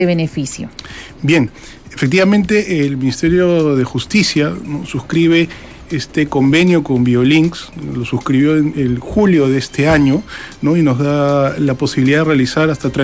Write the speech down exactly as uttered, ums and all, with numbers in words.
beneficio. Bien, efectivamente el Ministerio de Justicia, ¿no?, suscribe este convenio con Biolinks, lo suscribió en el julio de este año, ¿no?, y nos da la posibilidad de realizar hasta